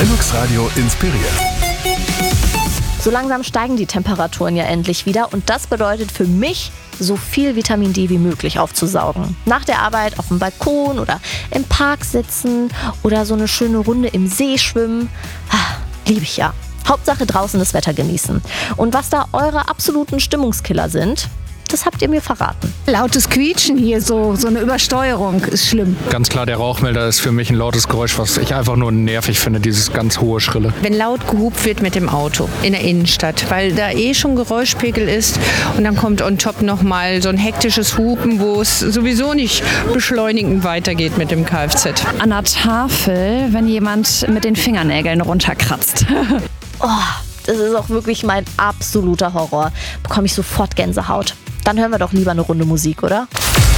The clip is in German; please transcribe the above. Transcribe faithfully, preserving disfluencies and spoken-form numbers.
Linux Radio inspiriert. So langsam steigen die Temperaturen ja endlich wieder und das bedeutet für mich, so viel Vitamin D wie möglich aufzusaugen. Nach der Arbeit auf dem Balkon oder im Park sitzen oder so eine schöne Runde im See schwimmen. Ah, liebe ich ja. Hauptsache draußen das Wetter genießen. Und was da eure absoluten Stimmungskiller sind, das habt ihr mir verraten. Lautes Quietschen hier, so, so eine Übersteuerung ist schlimm. Ganz klar, der Rauchmelder ist für mich ein lautes Geräusch, was ich einfach nur nervig finde, dieses ganz hohe Schrille. Wenn laut gehupt wird mit dem Auto in der Innenstadt, weil da eh schon Geräuschpegel ist und dann kommt on top nochmal so ein hektisches Hupen, wo es sowieso nicht beschleunigend weitergeht mit dem Kfz. An der Tafel, wenn jemand mit den Fingernägeln runterkratzt. Oh, das ist auch wirklich mein absoluter Horror. Bekomme ich sofort Gänsehaut. Dann hören wir doch lieber eine Runde Musik, oder?